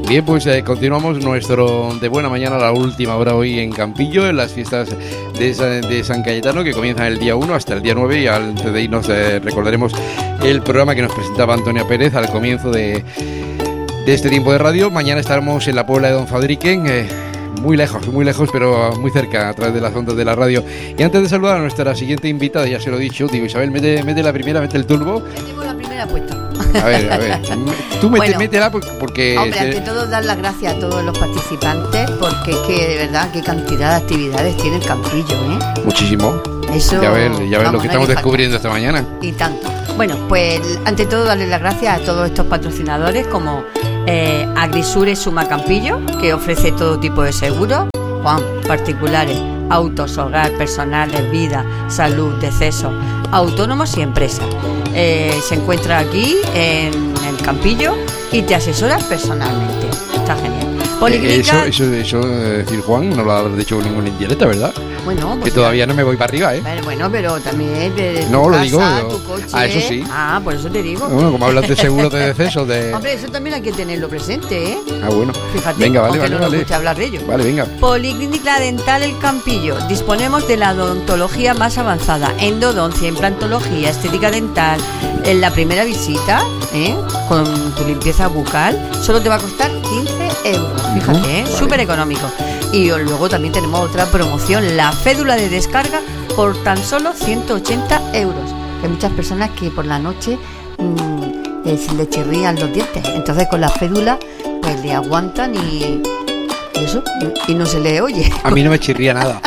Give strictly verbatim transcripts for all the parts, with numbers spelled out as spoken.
Bien, pues eh, continuamos nuestro de buena mañana, la última hora hoy en Campillo, en las fiestas de, de San Cayetano, que comienzan el día uno hasta el día nueve, y antes de irnos eh, recordaremos el programa que nos presentaba Antonia Pérez al comienzo de, de este tiempo de radio. Mañana estaremos en la Puebla de Don Fadriquen, eh, muy lejos, muy lejos, pero muy cerca, a través de las ondas de la radio. Y antes de saludar a nuestra siguiente invitada, ya se lo he dicho, digo, Isabel, mete, mete la primera, mete el turbo. Tengo la primera puesta. A ver, a ver, tú mete, Bueno, métela porque... Hombre, ante todo dar las gracias a todos los participantes, porque es que de verdad qué cantidad de actividades tiene el Campillo, ¿eh? Muchísimo. Eso, Ya ves, ya ves vamos, lo que no estamos hay descubriendo esta mañana. Y tanto. Bueno, pues ante todo darle las gracias a todos estos patrocinadores como eh, Agrisure Suma Campillo, que ofrece todo tipo de seguros, Juan, particulares, autos, hogar, personales, vida, salud, decesos, autónomos y empresas. Eh, se encuentra aquí en el Campillo y te asesora personalmente. Está genial. Policlínica... Eh, eso, eso, eso, eh, decir Juan, no lo habrás dicho ninguna indirecta, ¿verdad? Bueno, pues que todavía no me voy para arriba, ¿eh? Bueno, pero también de tu no, casa, lo digo, yo... tu coche. Ah, eso sí. Ah, por eso te digo. Bueno, como hablas de seguro de decesos, de... Hombre, eso también hay que tenerlo presente, ¿eh? Ah, bueno. Fíjate, venga, vale, aunque vale, no vale. nos guste hablar de ello. Vale, venga. Policlínica Dental El Campillo. Disponemos de la odontología más avanzada, endodoncia, implantología, estética dental. En la primera visita, ¿eh? Con tu limpieza bucal, solo te va a costar quince euros. Fíjate, ¿eh? Vale. Súper económico. Y luego también tenemos otra promoción, la fédula de descarga por tan solo ciento ochenta euros. Hay muchas personas que por la noche mmm, eh, se le chirrían los dientes. Entonces con la fédula pues le aguantan y, y eso, y, y no se le oye. A mí no me chirría nada.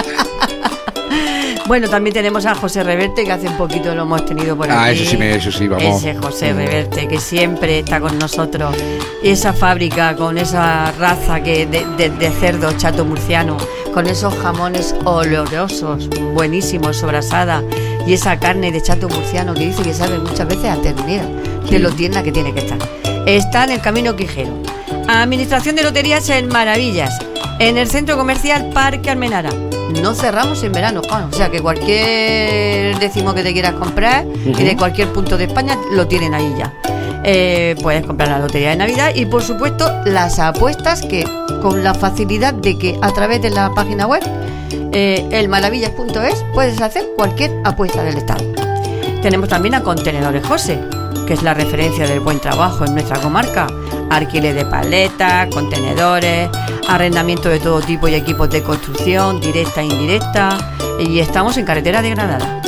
Bueno, también tenemos a José Reverte, que hace un poquito lo hemos tenido por aquí. Ah, eso sí, me, eso sí, vamos. Ese José Reverte, que siempre está con nosotros. Esa fábrica con esa raza que de, de, de cerdo chato murciano, con esos jamones olorosos, buenísimos, sobrasada, y esa carne de chato murciano que dice que sabe muchas veces a ternera, de lo tierna que tiene que estar. Está en el Camino Quijero. Administración de Loterías en Maravillas, en el Centro Comercial Parque Almenara. No cerramos en verano, Juan, o sea que cualquier décimo que te quieras comprar, uh-huh, y de cualquier punto de España lo tienen ahí ya. Eh, puedes comprar la lotería de Navidad y por supuesto las apuestas, que con la facilidad de que a través de la página web eh, el maravillas punto es puedes hacer cualquier apuesta del Estado. Tenemos también a Contenedores José, que es la referencia del buen trabajo en nuestra comarca. Alquiler de paletas, contenedores, arrendamiento de todo tipo y equipos de construcción, directa e indirecta. Y estamos en carretera de Granada.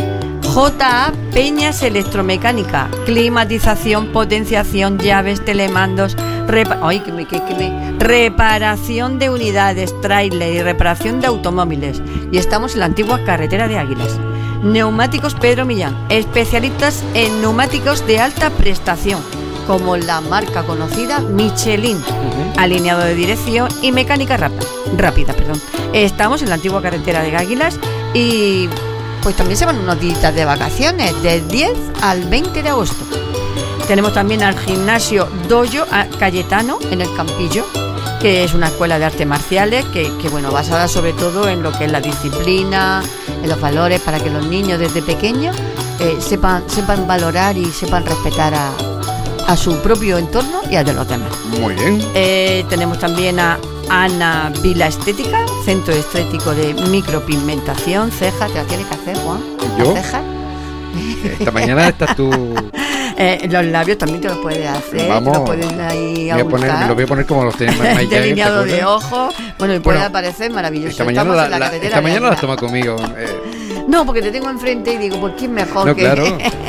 J A Peñas Electromecánica, climatización, potenciación, llaves, telemandos, repa- Ay, que me, que, que me... reparación de unidades, tráiler y reparación de automóviles. Y estamos en la antigua carretera de Águilas. Neumáticos Pedro Millán, especialistas en neumáticos de alta prestación, como la marca conocida Michelin, uh-huh, alineado de dirección y mecánica rápida, rápida, perdón. Estamos en la antigua carretera de Águilas y pues también se van unos días de vacaciones, del diez al veinte de agosto. Tenemos también al gimnasio Dojo Cayetano en el Campillo, que es una escuela de artes marciales que, que bueno, basada sobre todo en lo que es la disciplina, en los valores, para que los niños desde pequeños eh, sepan, sepan valorar y sepan respetar a, a su propio entorno y a de los demás. Muy bien. Eh, tenemos también a Ana Vila Estética, centro estético de micropigmentación, cejas. ¿Te las tienes que hacer, Juan? ¿Yo? ¿Las cejas? Esta mañana estás tú... Eh, los labios también te los puedes hacer. Vamos, te los puedes ahí voy a poner, me lo voy a poner como los tenemos en delineado de ojos. Bueno, y puede bueno, aparecer maravilloso. Esta mañana, la, la, esta mañana las toma conmigo. Eh. No, porque te tengo enfrente y digo, pues ¿quién mejor no, que...? Claro.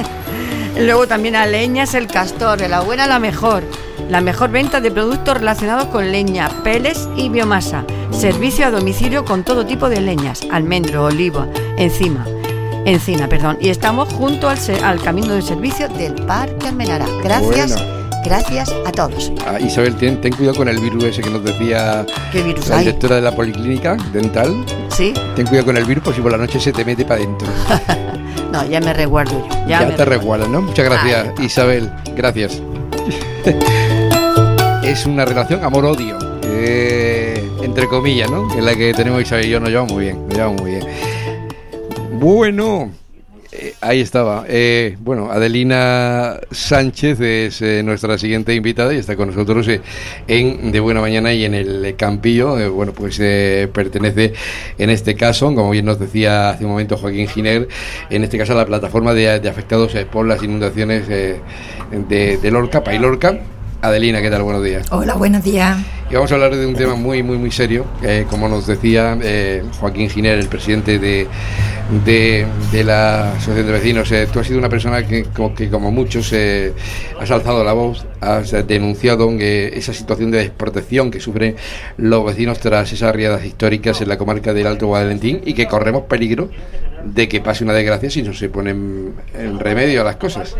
Luego también a Leñas El Castor, de la buena a la mejor. La mejor venta de productos relacionados con leña, peles y biomasa. Servicio a domicilio con todo tipo de leñas, almendro, oliva, encima. Encina, perdón. Y estamos junto al, al camino de servicio del Parque Almenara. Gracias, bueno. Gracias a todos. Ah, Isabel, ten, ten cuidado con el virus ese que nos decía ¿Qué virus la hay? directora de la Policlínica Dental. Sí. Ten cuidado con el virus, por si por la noche se te mete para adentro. No, ya me resguardo yo. Ya, ya me te resguardas, ¿no? Muchas gracias, Ay, Isabel. Gracias. Es una relación amor-odio, eh, entre comillas, ¿no? En la que tenemos Isabel y yo, nos llevamos muy bien, nos llevamos muy bien. Bueno, Eh, ahí estaba. Eh, bueno, Adelina Sánchez es eh, nuestra siguiente invitada y está con nosotros eh, en De Buena Mañana y en el Campillo. Eh, bueno, pues eh, pertenece en este caso, como bien nos decía hace un momento Joaquín Giner, en este caso a la plataforma de, de afectados eh, por las inundaciones eh, de, de Lorca, Pai Lorca. Adelina, ¿qué tal? Buenos días. Hola, buenos días. Y vamos a hablar de un tema muy, muy, muy serio. Eh, como nos decía eh, Joaquín Giner, el presidente de, de, de la Asociación de Vecinos, eh, tú has sido una persona que, como, que como muchos, eh, has alzado la voz, has denunciado eh, esa situación de desprotección que sufren los vecinos tras esas riadas históricas en la comarca del Alto Guadalentín y que corremos peligro de que pase una desgracia si no se ponen en remedio a las cosas.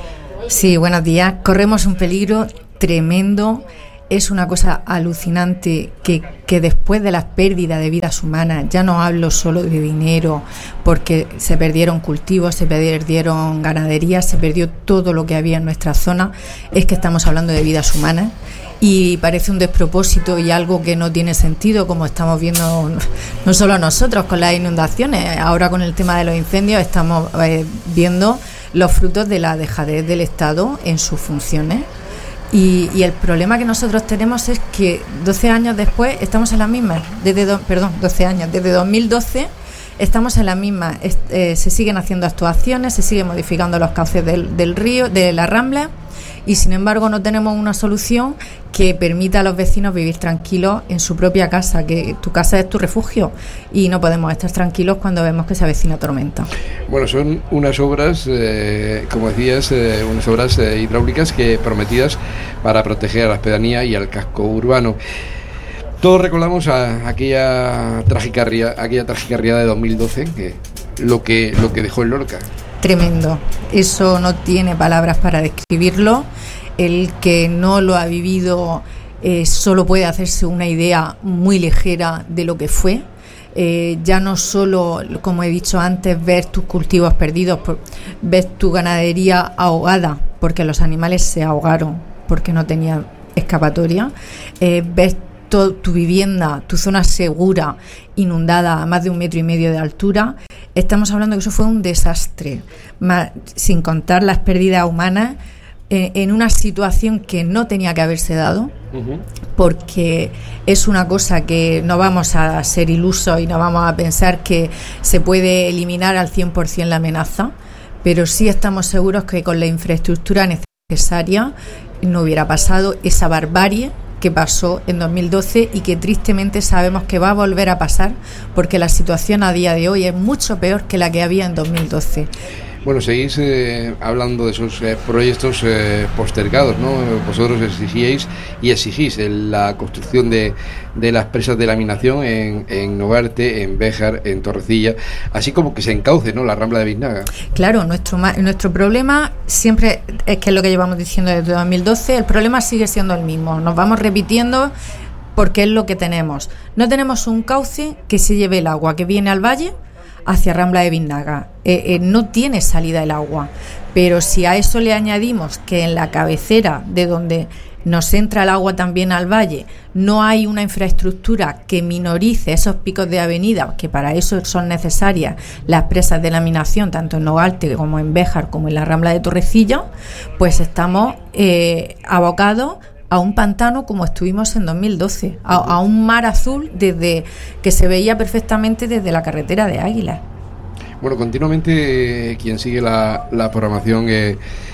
Sí, buenos días. Corremos un peligro tremendo. Es una cosa alucinante que, que después de las pérdidas de vidas humanas, ya no hablo solo de dinero, porque se perdieron cultivos, se perdieron ganaderías, se perdió todo lo que había en nuestra zona, es que estamos hablando de vidas humanas y parece un despropósito y algo que no tiene sentido, como estamos viendo no solo nosotros con las inundaciones, ahora con el tema de los incendios estamos eh, viendo los frutos de la dejadez del Estado en sus funciones. Y, y el problema que nosotros tenemos es que doce años después estamos en la misma, desde do, perdón, doce años, desde dos mil doce estamos en la misma, es, eh, se siguen haciendo actuaciones, se siguen modificando los cauces del, del río, de la Rambla, y sin embargo no tenemos una solución que permita a los vecinos vivir tranquilos en su propia casa, que tu casa es tu refugio y no podemos estar tranquilos cuando vemos que se avecina tormenta. Bueno, son unas obras, eh, como decías, eh, unas obras eh, hidráulicas que prometidas para proteger a las pedanías y al casco urbano. Todos recordamos a aquella trágica ría, aquella trágica riada de dos mil doce, que lo que lo que dejó en Lorca. Tremendo, eso no tiene palabras para describirlo. El que no lo ha vivido eh, solo puede hacerse una idea muy ligera de lo que fue. Eh, ya no solo, como he dicho antes, ver tus cultivos perdidos, por, ver tu ganadería ahogada, porque los animales se ahogaron, porque no tenían escapatoria, eh, ver to, tu vivienda, tu zona segura, inundada a más de un metro y medio de altura. Estamos hablando que eso fue un desastre, más, sin contar las pérdidas humanas, eh, en una situación que no tenía que haberse dado, uh-huh. porque es una cosa que no vamos a ser ilusos y no vamos a pensar que se puede eliminar al cien por ciento la amenaza, pero sí estamos seguros que con la infraestructura necesaria no hubiera pasado esa barbarie que pasó en dos mil doce y que tristemente sabemos que va a volver a pasar, porque la situación a día de hoy es mucho peor que la que había en dos mil doce. Bueno, seguís eh, hablando de esos eh, proyectos eh, postergados, ¿no? Vosotros exigíais y exigís la construcción de, de las presas de laminación en, en Nogarte, en Béjar, en Torrecilla, así como que se encauce, ¿no?, la Rambla de Biznaga. Claro, nuestro nuestro problema siempre es que es lo que llevamos diciendo desde dos mil doce, el problema sigue siendo el mismo, nos vamos repitiendo porque es lo que tenemos. No tenemos un cauce que se lleve el agua que viene al valle hacia Rambla de Biznaga. Eh, eh, no tiene salida el agua, pero si a eso le añadimos que en la cabecera de donde nos entra el agua también al valle no hay una infraestructura que minorice esos picos de avenida, que para eso son necesarias las presas de laminación tanto en Nogarte como en Béjar como en la Rambla de Torrecilla, pues estamos eh, abocados a un pantano como estuvimos en dos mil doce, a, a un mar azul desde que se veía perfectamente desde la carretera de Águilas. Bueno, continuamente eh, quien sigue la, la programación eh,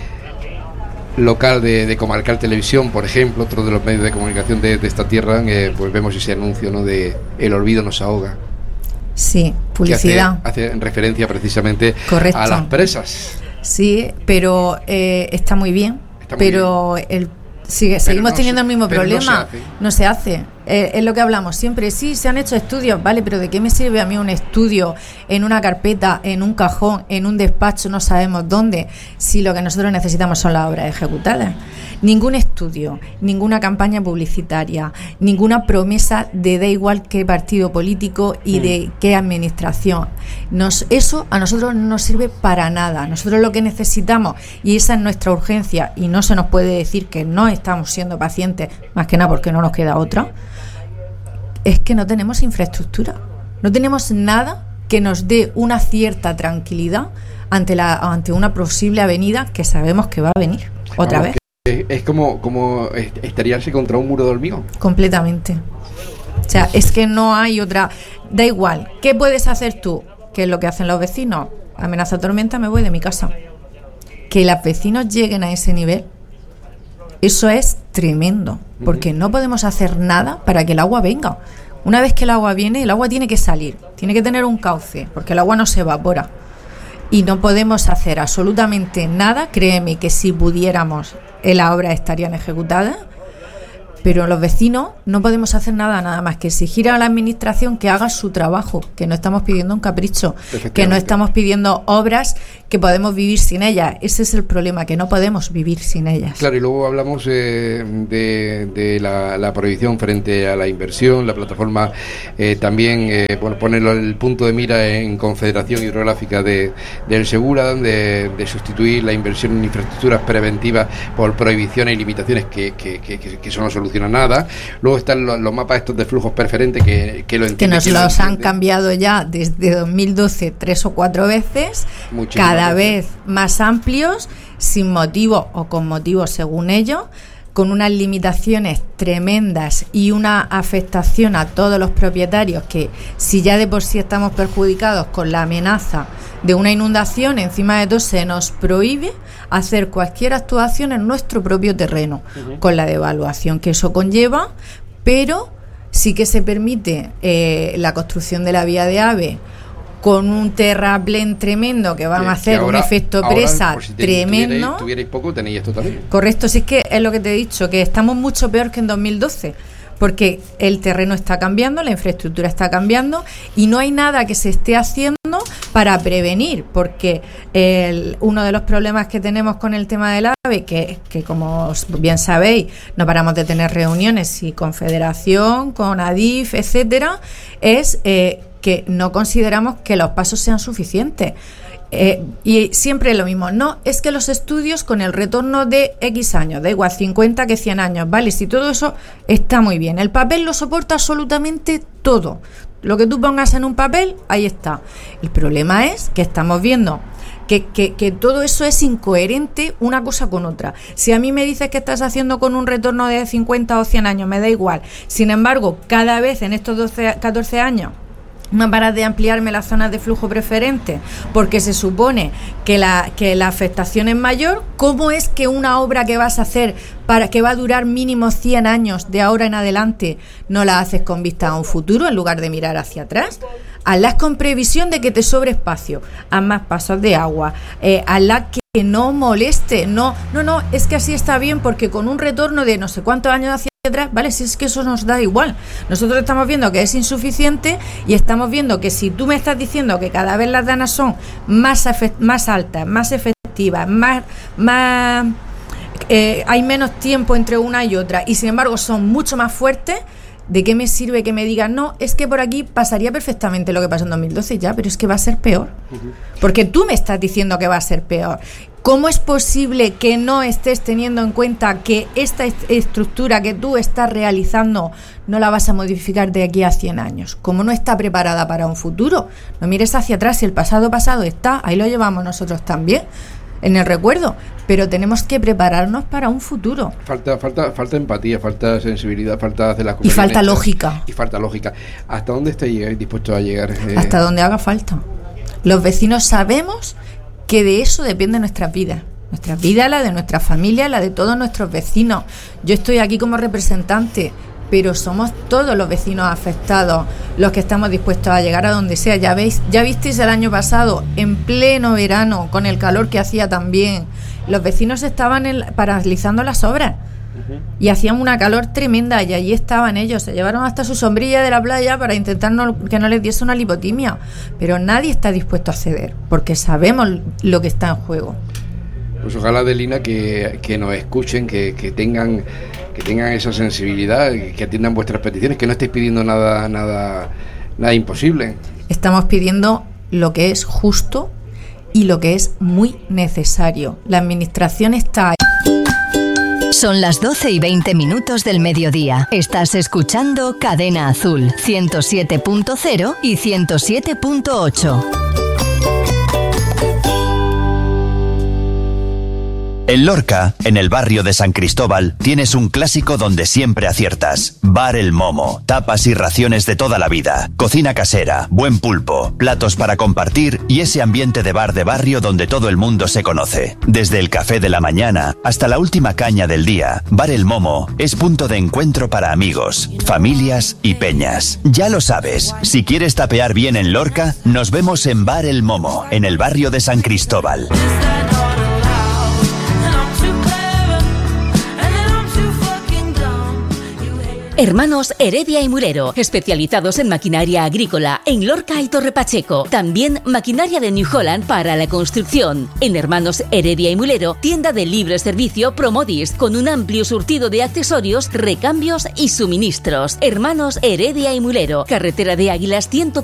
local de, de Comarcal Televisión, por ejemplo, otro de los medios de comunicación de, de esta tierra, eh, pues vemos ese anuncio, ¿no?, de el olvido nos ahoga. Sí, publicidad. Que hace, hace referencia precisamente Correcto. A las presas. Sí, pero eh, está muy bien, está muy pero bien. el Sigue, seguimos no teniendo se, el mismo problema. No se hace. No se hace. Eh, es lo que hablamos siempre. Sí, se han hecho estudios, vale, pero ¿de qué me sirve a mí un estudio en una carpeta, en un cajón, en un despacho, no sabemos dónde, si lo que nosotros necesitamos son las obras ejecutadas? Ningún estudio, ninguna campaña publicitaria, ninguna promesa de da igual qué partido político y mm. de qué administración. Nos, eso a nosotros no nos sirve para nada. Nosotros lo que necesitamos, y esa es nuestra urgencia, y no se nos puede decir que no estamos siendo pacientes, más que nada porque no nos queda otra, es que no tenemos infraestructura. No tenemos nada que nos dé una cierta tranquilidad ante la ante una posible avenida que sabemos que va a venir otra Vamos, vez. Es, es como, como estaríarse contra un muro de hormigón. Completamente. O sea, es que no hay otra... Da igual, ¿qué puedes hacer tú? ¿Qué es lo que hacen los vecinos? Amenaza tormenta, me voy de mi casa. Que los vecinos lleguen a ese nivel, eso es tremendo, porque no podemos hacer nada para que el agua venga. Una vez que el agua viene, el agua tiene que salir, tiene que tener un cauce, porque el agua no se evapora. Y no podemos hacer absolutamente nada. Créeme que si pudiéramos, las obras estarían ejecutadas, pero los vecinos no podemos hacer nada, nada más que exigir a la administración que haga su trabajo, que no estamos pidiendo un capricho, que no estamos pidiendo obras que podemos vivir sin ellas. Ese es el problema, que no podemos vivir sin ellas. Claro, y luego hablamos eh, de, de la, la prohibición frente a la inversión. La plataforma eh, también eh, bueno, pone el punto de mira en Confederación Hidrográfica de, del Segura, de, de sustituir la inversión en infraestructuras preventivas por prohibiciones y limitaciones que, que, que, que, que eso no soluciona nada. Luego están los, los mapas estos de flujos preferentes que, que lo entienden. Que nos los han cambiado ya desde dos mil doce tres o cuatro veces, Muchísimas cada veces. vez más amplios, sin motivo o con motivo según ellos, con unas limitaciones tremendas y una afectación a todos los propietarios, que si ya de por sí estamos perjudicados con la amenaza de una inundación, encima de todo se nos prohíbe hacer cualquier actuación en nuestro propio terreno, uh-huh. con la devaluación que eso conlleva, pero sí que se permite eh, la construcción de la vía de AVE con un terraplén tremendo que vamos que, a hacer ahora, un efecto presa ahora, si tremendo. Tuvierais, tuvierais poco, tenéis esto también. Correcto, sí, es que es lo que te he dicho, que estamos mucho peor que en dos mil doce, porque el terreno está cambiando, la infraestructura está cambiando y no hay nada que se esté haciendo para prevenir, porque el, uno de los problemas que tenemos con el tema del AVE, que, que como bien sabéis, no paramos de tener reuniones y Confederación, con ADIF, etcétera, es eh, que no consideramos que los pasos sean suficientes. Eh, y siempre es lo mismo, no, es que los estudios con el retorno de X años, da igual cincuenta que cien años, vale, si todo eso está muy bien, el papel lo soporta absolutamente todo, lo que tú pongas en un papel, ahí está. El problema es que estamos viendo que, que, que todo eso es incoherente una cosa con otra. Si a mí me dices que estás haciendo con un retorno de cincuenta o cien años, me da igual, sin embargo, cada vez en estos doce, catorce años no paras de ampliarme las zonas de flujo preferente porque se supone que la, que la afectación es mayor. ¿Cómo es que una obra que vas a hacer para que va a durar mínimo cien años de ahora en adelante no la haces con vista a un futuro en lugar de mirar hacia atrás? Hazlas con previsión de que te sobre espacio, haz más pasos de agua, eh, hazla que no moleste, no, no, no, es que así está bien porque con un retorno de no sé cuántos años hacia atrás, vale, si es que eso nos da igual. Nosotros estamos viendo que es insuficiente y estamos viendo que si tú me estás diciendo que cada vez las danas son más efect- más altas, más efectivas, más, más eh, hay menos tiempo entre una y otra y sin embargo son mucho más fuertes, ¿de qué me sirve que me digan no, es que por aquí pasaría perfectamente lo que pasó en dos mil doce? Ya, pero es que va a ser peor, porque tú me estás diciendo que va a ser peor. ¿Cómo es posible que no estés teniendo en cuenta que esta est- estructura que tú estás realizando no la vas a modificar de aquí a cien años? ¿Cómo no está preparada para un futuro? No mires hacia atrás, si el pasado pasado está, ahí lo llevamos nosotros también, en el recuerdo, pero tenemos que prepararnos para un futuro. Falta falta falta empatía, falta sensibilidad, falta hacer las cosas. Y falta lógica. Y falta lógica. ¿Hasta dónde estáis dispuestos a llegar? Eh... Hasta donde haga falta. Los vecinos sabemos que de eso depende nuestra vida. Nuestra vida, la de nuestra familia, la de todos nuestros vecinos. Yo estoy aquí como representante, pero somos todos los vecinos afectados los que estamos dispuestos a llegar a donde sea. Ya veis, ya visteis el año pasado, en pleno verano, con el calor que hacía también, los vecinos estaban el, paralizando las obras uh-huh. y hacían una calor tremenda y allí estaban ellos, se llevaron hasta su sombrilla de la playa para intentar no, que no les diese una lipotimia, pero nadie está dispuesto a ceder porque sabemos lo que está en juego. Pues ojalá, Adelina, que, que nos escuchen, que, que tengan que tengan esa sensibilidad, que atiendan vuestras peticiones, que no estéis pidiendo nada nada nada imposible. Estamos pidiendo lo que es justo y lo que es muy necesario. La administración está ahí. Son las doce y veinte minutos del mediodía. Estás escuchando Cadena Azul, ciento siete punto cero y ciento siete punto ocho. En Lorca, en el barrio de San Cristóbal, tienes un clásico donde siempre aciertas. Bar El Momo, tapas y raciones de toda la vida, cocina casera, buen pulpo, platos para compartir y ese ambiente de bar de barrio donde todo el mundo se conoce. Desde el café de la mañana hasta la última caña del día, Bar El Momo es punto de encuentro para amigos, familias y peñas. Ya lo sabes, si quieres tapear bien en Lorca, nos vemos en Bar El Momo, en el barrio de San Cristóbal. Hermanos Heredia y Mulero, especializados en maquinaria agrícola en Lorca y Torre Pacheco. También maquinaria de New Holland para la construcción. En Hermanos Heredia y Mulero, tienda de libre servicio Promodis, con un amplio surtido de accesorios, recambios y suministros. Hermanos Heredia y Mulero, carretera de Águilas ciento